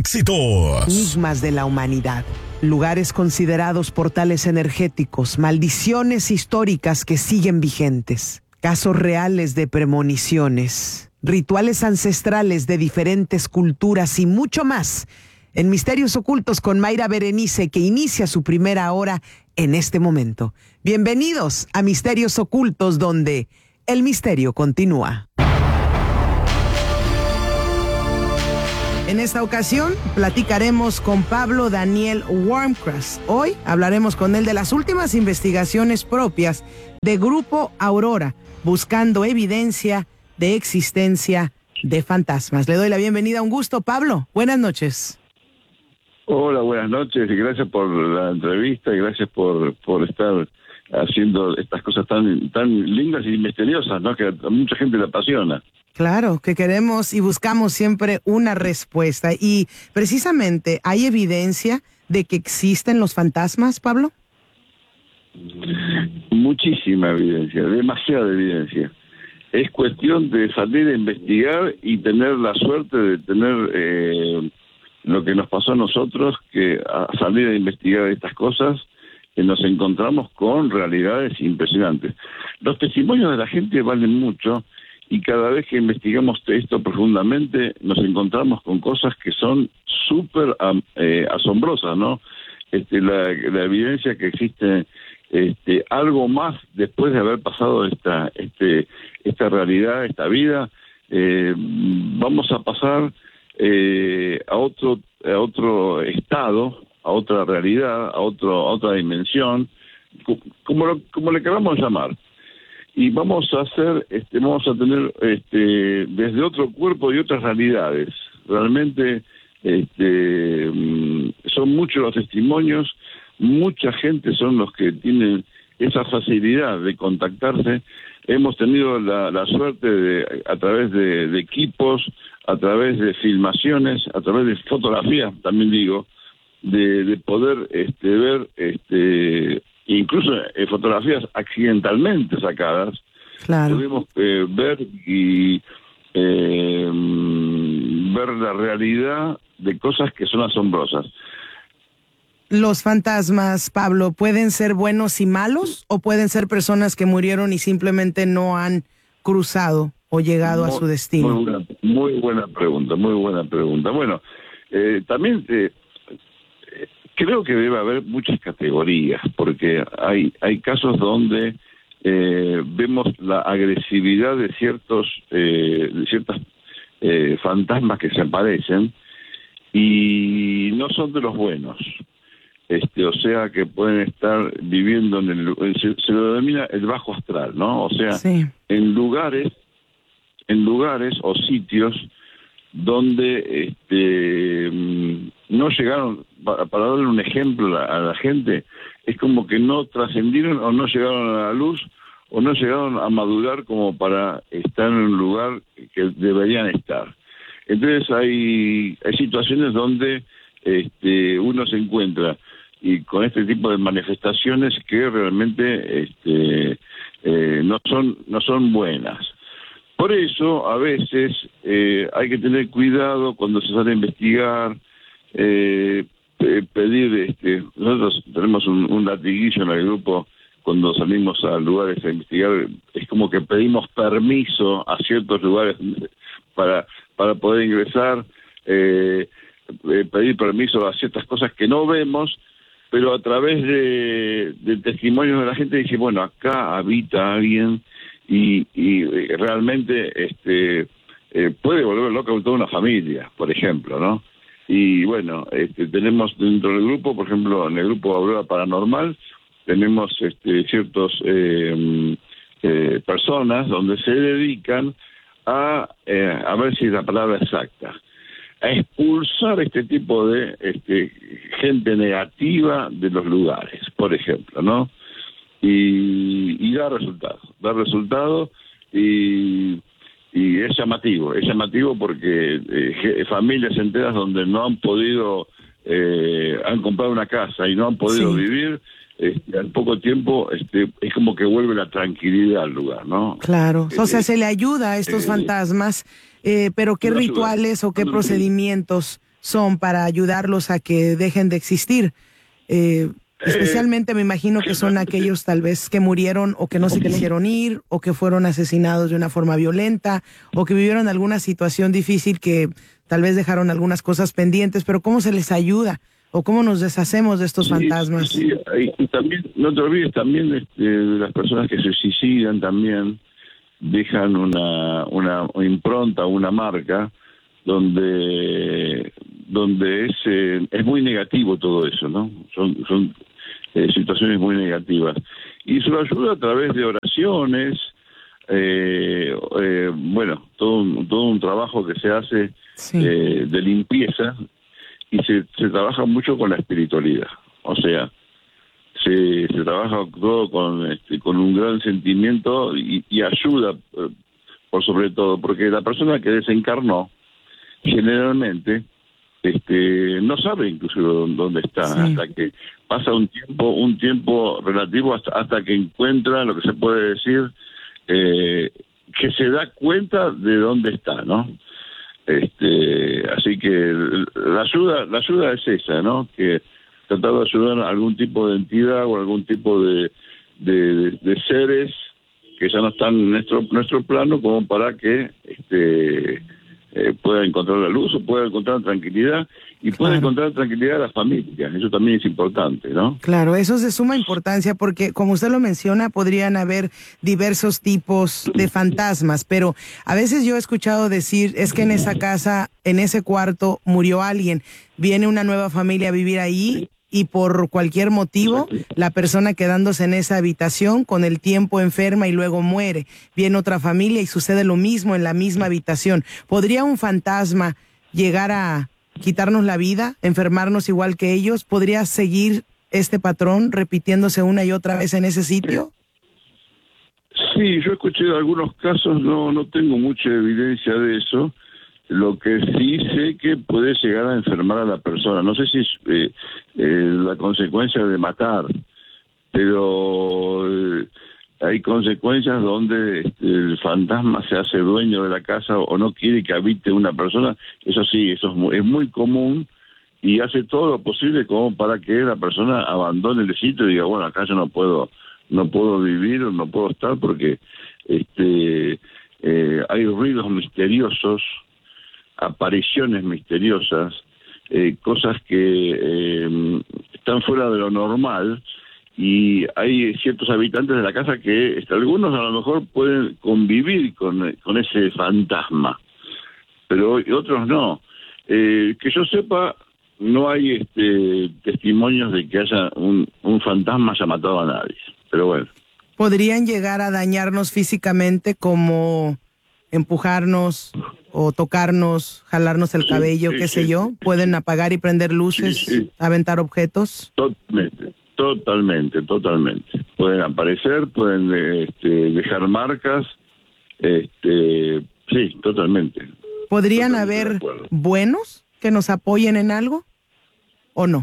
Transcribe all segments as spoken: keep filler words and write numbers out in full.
éxitos. Enigmas de la humanidad, lugares considerados portales energéticos, maldiciones históricas que siguen vigentes, casos reales de premoniciones, rituales ancestrales de diferentes culturas y mucho más. En Misterios Ocultos con Mayra Berenice, que inicia su primera hora en este momento. Bienvenidos a Misterios Ocultos, donde el misterio continúa. En esta ocasión platicaremos con Pablo Daniel Wormcross. Hoy hablaremos con él de las últimas investigaciones propias de Grupo Aurora, buscando evidencia de existencia de fantasmas. Le doy la bienvenida, un gusto, Pablo. Buenas noches. Hola, buenas noches y gracias por la entrevista y gracias por, por estar haciendo estas cosas tan, tan lindas y misteriosas, ¿no? Que a mucha gente le apasiona. Claro, que queremos y buscamos siempre una respuesta. Y precisamente, ¿hay evidencia de que existen los fantasmas, Pablo? Muchísima evidencia, demasiada evidencia. Es cuestión de salir a investigar y tener la suerte de tener eh, lo que nos pasó a nosotros, que a salir a investigar estas cosas, que nos encontramos con realidades impresionantes. Los testimonios de la gente valen mucho. Y cada vez que investigamos esto profundamente, nos encontramos con cosas que son súper eh, asombrosas, ¿no? Este, la, la evidencia que existe este, algo más después de haber pasado esta, este, esta realidad, esta vida. Eh, vamos a pasar eh, a otro, a otro estado, a otra realidad, a otro, a otra dimensión, como, lo, como le queramos llamar. Y vamos a hacer, este, vamos a tener este, desde otro cuerpo y otras realidades. Realmente este, son muchos los testimonios, mucha gente son los que tienen esa facilidad de contactarse. Hemos tenido la, la suerte de, a través de, de equipos, a través de filmaciones, a través de fotografías, también digo, de, de poder este, ver este, incluso eh, fotografías accidentalmente sacadas. Claro. Pudimos eh, ver y eh, ver la realidad de cosas que son asombrosas. ¿Los fantasmas, Pablo, pueden ser buenos y malos o pueden ser personas que murieron y simplemente no han cruzado o llegado muy, a su destino? Muy buena, muy buena pregunta, muy buena pregunta. Bueno, eh, también eh, creo que debe haber muchas categorías, porque hay, hay casos donde eh, vemos la agresividad de ciertos eh, de ciertas eh, fantasmas que se aparecen y no son de los buenos. Este, o sea que pueden estar viviendo en el, se, se lo denomina el bajo astral, ¿no? O sea, sí. en lugares, en lugares o sitios donde este, no llegaron, para, para darle un ejemplo a la, a la gente, es como que no trascendieron o no llegaron a la luz o no llegaron a madurar como para estar en un lugar que deberían estar. Entonces hay, hay situaciones donde este, uno se encuentra y con este tipo de manifestaciones que realmente este, eh, no son no son buenas. Por eso, a veces, eh, hay que tener cuidado cuando se sale a investigar, eh, pedir, este, nosotros tenemos un, un latiguillo en el grupo cuando salimos a lugares a investigar, es como que pedimos permiso a ciertos lugares para, para poder ingresar, eh, eh, pedir permiso a ciertas cosas que no vemos, pero a través de, de testimonios de la gente dice, bueno, acá habita alguien. Y, y realmente este eh, puede volver loca a toda una familia, por ejemplo, ¿no? Y bueno, este, tenemos dentro del grupo, por ejemplo, en el grupo Aurora Paranormal, tenemos este, ciertos eh, eh, personas donde se dedican a, eh, a ver si es la palabra exacta, a expulsar este tipo de este, gente negativa de los lugares, por ejemplo, ¿no? Y, y da resultados, da resultados y, y es llamativo, es llamativo porque eh, familias enteras donde no han podido, eh, han comprado una casa y no han podido sí. vivir, este, al poco tiempo este, es como que vuelve la tranquilidad al lugar, ¿no? Claro, eh, o sea, se le ayuda a estos eh, fantasmas, eh, pero ¿qué rituales o qué procedimientos son para ayudarlos a que dejen de existir? Eh, especialmente me imagino que son aquellos tal vez que murieron o que no se quisieron ir o que fueron asesinados de una forma violenta o que vivieron alguna situación difícil que tal vez dejaron algunas cosas pendientes, pero ¿cómo se les ayuda? ¿O cómo nos deshacemos de estos sí, fantasmas? Sí, y también, no te olvides también este, de las personas que se suicidan también, dejan una, una impronta, una marca, donde donde es eh, es muy negativo todo eso, ¿no? Son, son eh, situaciones muy negativas. Y se lo ayuda a través de oraciones, eh, eh, bueno, todo un, todo un trabajo que se hace sí. eh, de limpieza, y se, se trabaja mucho con la espiritualidad, o sea, se, se trabaja todo con este, con un gran sentimiento y, y ayuda eh, por sobre todo, porque la persona que desencarnó generalmente este no sabe incluso dónde está, sí. hasta que pasa un tiempo un tiempo relativo hasta, hasta que encuentra lo que se puede decir eh, que se da cuenta de dónde está, ¿no? Este, así que la ayuda, la ayuda es esa, ¿no? Que tratar de ayudar a algún tipo de entidad o algún tipo de, de, de, de seres que ya no están en nuestro, nuestro plano, como para que este, eh, pueda encontrar la luz o pueda encontrar tranquilidad y pueda claro. encontrar tranquilidad a la familia. Eso también es importante, ¿no? Claro, eso es de suma importancia porque, como usted lo menciona, podrían haber diversos tipos de fantasmas, pero a veces yo he escuchado decir, es que en esa casa, en ese cuarto, murió alguien, viene una nueva familia a vivir ahí y por cualquier motivo, la persona quedándose en esa habitación con el tiempo enferma y luego muere. Viene otra familia y sucede lo mismo en la misma habitación. ¿Podría un fantasma llegar a quitarnos la vida, enfermarnos igual que ellos? ¿Podría seguir este patrón repitiéndose una y otra vez en ese sitio? Sí, yo escuché algunos casos, no no tengo mucha evidencia de eso. Lo que sí sé que puede llegar a enfermar a la persona. No sé si es eh, eh, la consecuencia de matar, pero eh, hay consecuencias donde este, el fantasma se hace dueño de la casa o no quiere que habite una persona. Eso sí, eso es muy, es muy común y hace todo lo posible como para que la persona abandone el sitio y diga, bueno, acá yo no puedo, no puedo vivir o no puedo estar porque este, eh, hay ruidos misteriosos, apariciones misteriosas, eh, cosas que eh, están fuera de lo normal, y hay ciertos habitantes de la casa que este, algunos a lo mejor pueden convivir con, con ese fantasma, pero otros no. Eh, que yo sepa, no hay este, testimonios de que haya un, un fantasma haya matado a nadie, pero bueno. ¿Podrían llegar a dañarnos físicamente como empujarnos o tocarnos, jalarnos el cabello, sí, sí, qué sé sí, yo? ¿Pueden apagar y prender luces, sí, sí. aventar objetos? Totalmente, totalmente, totalmente. Pueden aparecer, pueden este, dejar marcas, este, sí, totalmente. ¿Podrían totalmente haber buenos que nos apoyen en algo o no?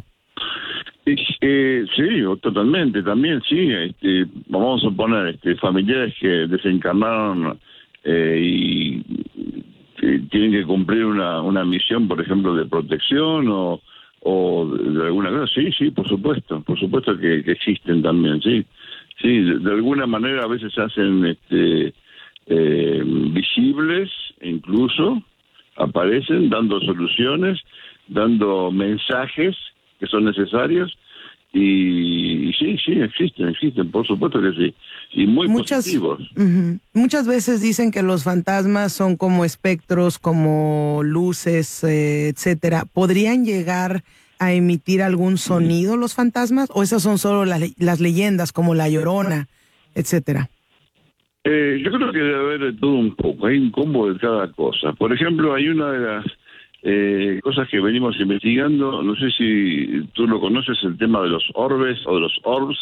Eh, sí, totalmente, también sí. Este, vamos a suponer este, familiares que desencarnaron eh, y que tienen que cumplir una, una misión, por ejemplo, de protección o, o de alguna cosa. Sí, sí, por supuesto, por supuesto que, que existen también, sí. Sí, de, de alguna manera a veces se hacen este, eh, visibles, incluso aparecen dando soluciones, dando mensajes que son necesarios, y, y sí, sí, existen, existen, por supuesto que sí, y muy muchas, positivos. Uh-huh. Muchas veces dicen que los fantasmas son como espectros, como luces, eh, etcétera. ¿Podrían llegar a emitir algún sonido los fantasmas, o esas son solo las, las leyendas, como La Llorona, etcétera? Eh, yo creo que debe haber de todo un poco, hay un combo de cada cosa. Por ejemplo, hay una de las Eh, cosas que venimos investigando, no sé si tú lo conoces, el tema de los orbes o de los orbs.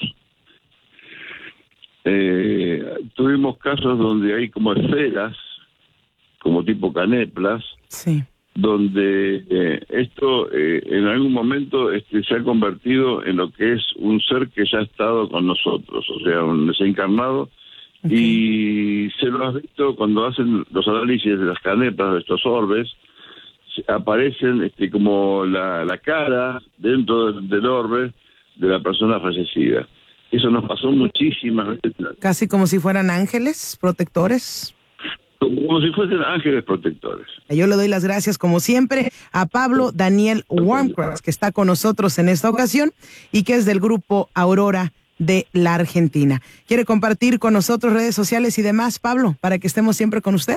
Eh, tuvimos casos donde hay como esferas, como tipo caneplas, sí. donde eh, esto eh, en algún momento este, se ha convertido en lo que es un ser que ya ha estado con nosotros, o sea, un desencarnado, okay. Y se lo has visto cuando hacen los análisis de las caneplas, de estos orbes. aparecen este, como la, la cara dentro del, del orbe de la persona fallecida. Eso nos pasó muchísimas veces. Casi como si fueran ángeles protectores. Como, como si fuesen ángeles protectores. Yo le doy las gracias, como siempre, a Pablo Daniel Wormcross, que está con nosotros en esta ocasión y que es del grupo Aurora de la Argentina. ¿Quiere compartir con nosotros redes sociales y demás, Pablo, para que estemos siempre con usted?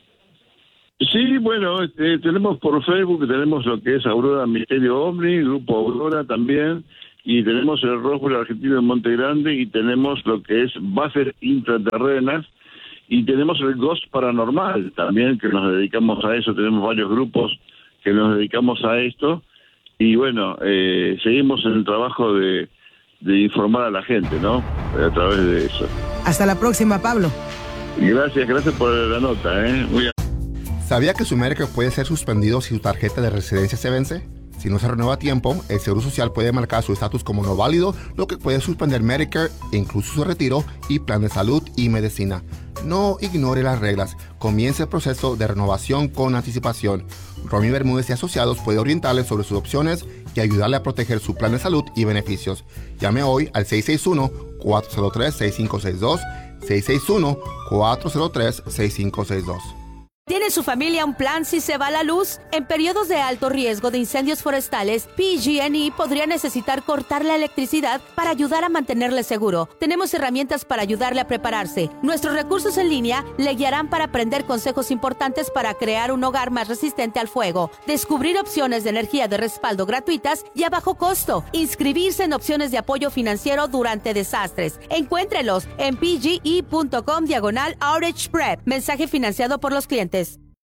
Sí, bueno, este, tenemos por Facebook, tenemos lo que es Aurora Misterio Omni, Grupo Aurora también, y tenemos el Roswell Argentino en Monte Grande, y tenemos lo que es Bases Intraterrenas, y tenemos el Ghost Paranormal también, que nos dedicamos a eso. Tenemos varios grupos que nos dedicamos a esto, y bueno, eh, seguimos en el trabajo de, de informar a la gente, ¿no? A través de eso. Hasta la próxima, Pablo. Gracias, gracias por la nota, ¿eh? Muy ¿Sabía que su Medicare puede ser suspendido si su tarjeta de residencia se vence? Si no se renueva a tiempo, el Seguro Social puede marcar su estatus como no válido, lo que puede suspender Medicare, incluso su retiro y plan de salud y medicina. No ignore las reglas. Comience el proceso de renovación con anticipación. Romy Bermúdez y Asociados puede orientarle sobre sus opciones y ayudarle a proteger su plan de salud y beneficios. Llame hoy al seis seis uno, cuatro cero tres, seis cinco seis dos, seis seis uno, cuatro cero tres, seis cinco seis dos. ¿Tiene su familia un plan si se va la luz? En periodos de alto riesgo de incendios forestales, P G and E podría necesitar cortar la electricidad para ayudar a mantenerle seguro. Tenemos herramientas para ayudarle a prepararse. Nuestros recursos en línea le guiarán para aprender consejos importantes para crear un hogar más resistente al fuego, descubrir opciones de energía de respaldo gratuitas y a bajo costo, inscribirse en opciones de apoyo financiero durante desastres. Encuéntrelos en pge.com diagonal outage prep. Mensaje financiado por los clientes.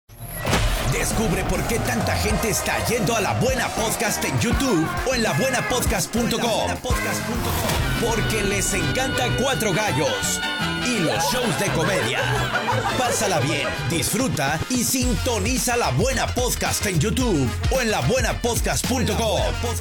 Descubre por qué tanta gente está yendo a La Buena Podcast en YouTube o en la buena podcast punto com. Porque les encanta Cuatro Gallos y los shows de comedia. Pásala bien, disfruta y sintoniza La Buena Podcast en YouTube o en la buena podcast punto com.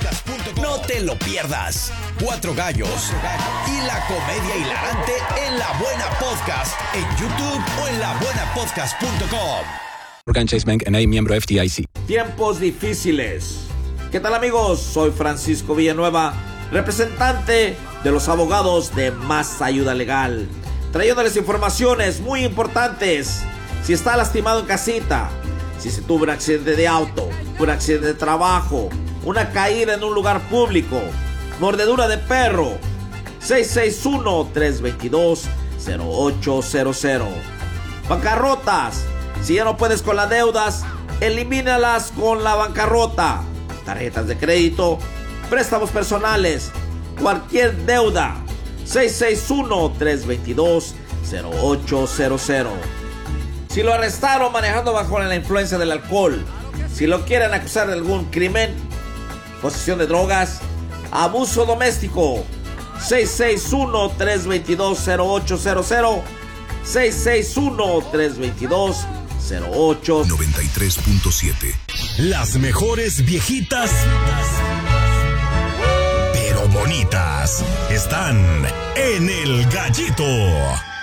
No te lo pierdas. Cuatro Gallos y la comedia hilarante en La Buena Podcast en YouTube o en la buena podcast punto com. Morgan Chase Bank N A, miembro F D I C. Tiempos difíciles. ¿Qué tal, amigos? Soy Francisco Villanueva, representante de los abogados de Más Ayuda Legal, trayéndoles informaciones muy importantes. Si está lastimado en casita, si se tuvo un accidente de auto, un accidente de trabajo, una caída en un lugar público, mordedura de perro, seis seis uno, tres dos dos, cero ocho cero cero. Bancarrotas. Si ya no puedes con las deudas, elimínalas con la bancarrota. Tarjetas de crédito, préstamos personales, cualquier deuda. seis seis uno, tres dos dos, cero ocho cero cero. Si lo arrestaron manejando bajo la influencia del alcohol, si lo quieren acusar de algún crimen, posesión de drogas, abuso doméstico, seis seis uno, tres dos dos, cero ocho cero cero, seis seis uno, tres dos dos, cero ocho noventa y tres punto siete. Las mejores viejitas, pero bonitas, están en El Gallito.